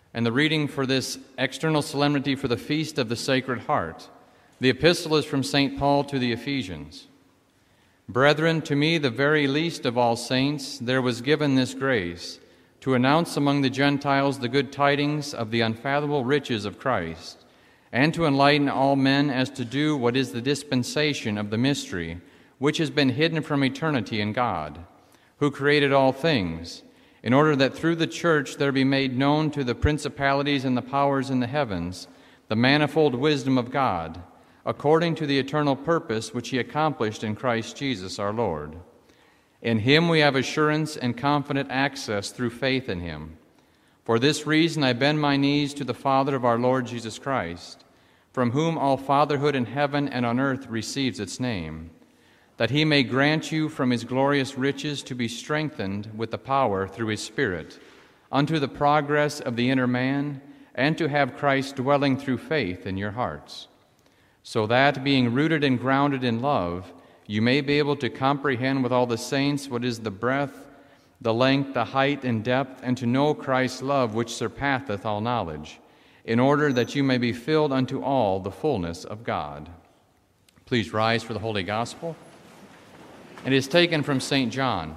And the reading for this external solemnity for the Feast of the Sacred Heart. The epistle is from St. Paul to the Ephesians. Brethren, to me, the very least of all saints, there was given this grace, to announce among the Gentiles the good tidings of the unfathomable riches of Christ, and to enlighten all men as to do what is the dispensation of the mystery, which has been hidden from eternity in God, who created all things, in order that through the church there be made known to the principalities and the powers in the heavens the manifold wisdom of God, according to the eternal purpose which He accomplished in Christ Jesus our Lord. In Him we have assurance and confident access through faith in Him. For this reason I bend my knees to the Father of our Lord Jesus Christ, from whom all fatherhood in heaven and on earth receives its name, that He may grant you from His glorious riches to be strengthened with the power through His Spirit, unto the progress of the inner man, and to have Christ dwelling through faith in your hearts, so that, being rooted and grounded in love, you may be able to comprehend with all the saints what is the breadth, the length, the height, and depth, and to know Christ's love which surpasseth all knowledge, in order that you may be filled unto all the fullness of God. Please rise for the Holy Gospel. It is taken from St. John.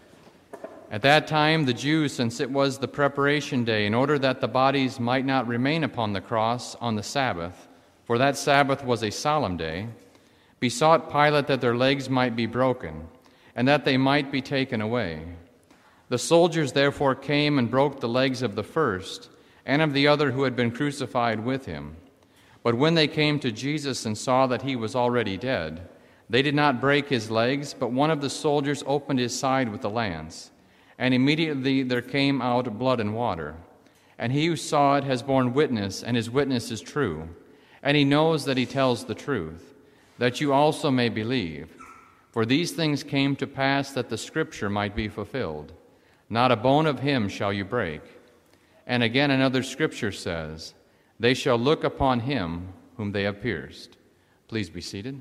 At that time the Jews, since it was the preparation day, in order that the bodies might not remain upon the cross on the Sabbath, for that Sabbath was a solemn day, besought Pilate that their legs might be broken, and that they might be taken away. The soldiers therefore came and broke the legs of the first, and of the other who had been crucified with him. But when they came to Jesus and saw that he was already dead, they did not break his legs, but one of the soldiers opened his side with a lance, and immediately there came out blood and water. And he who saw it has borne witness, and his witness is true. And he knows that he tells the truth, that you also may believe. For these things came to pass that the Scripture might be fulfilled. Not a bone of him shall you break. And again another Scripture says, they shall look upon him whom they have pierced. Please be seated.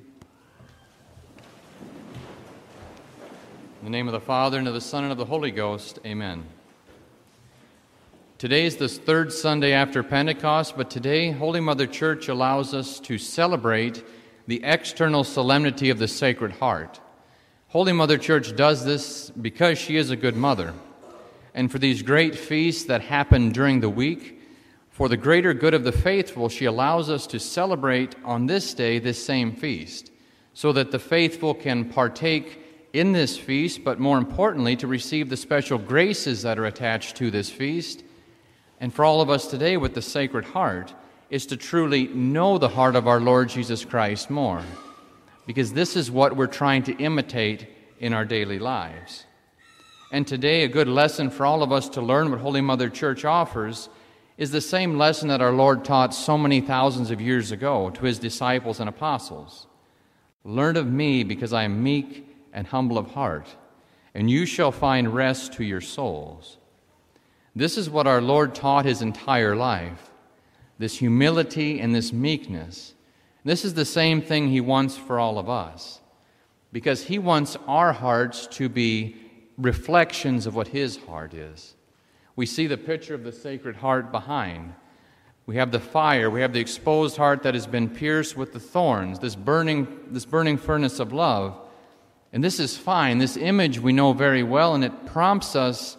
In the name of the Father, and of the Son, and of the Holy Ghost, amen. Today is the third Sunday after Pentecost, but today Holy Mother Church allows us to celebrate the external solemnity of the Sacred Heart. Holy Mother Church does this because she is a good mother. And for these great feasts that happen during the week, for the greater good of the faithful, she allows us to celebrate on this day this same feast, so that the faithful can partake in this feast, but more importantly, to receive the special graces that are attached to this feast. And for all of us today with the Sacred Heart is to truly know the heart of our Lord Jesus Christ more, because this is what we're trying to imitate in our daily lives. And today, a good lesson for all of us to learn what Holy Mother Church offers is the same lesson that our Lord taught so many thousands of years ago to His disciples and apostles. Learn of me, because I am meek and humble of heart, and you shall find rest to your souls. This is what our Lord taught His entire life, this humility and this meekness. This is the same thing He wants for all of us, because He wants our hearts to be reflections of what His heart is. We see the picture of the Sacred Heart behind. We have the fire, we have the exposed heart that has been pierced with the thorns, this burning furnace of love. And this is fine. This image we know very well, and it prompts us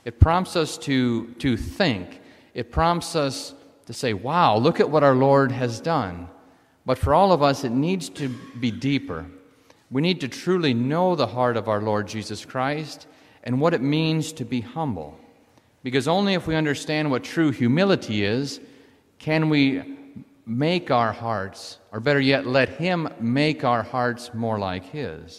to think. It prompts us to say, wow, look at what our Lord has done. But for all of us, it needs to be deeper. We need to truly know the heart of our Lord Jesus Christ and what it means to be humble. Because only if we understand what true humility is, can we make our hearts, or better yet, let Him make our hearts more like His.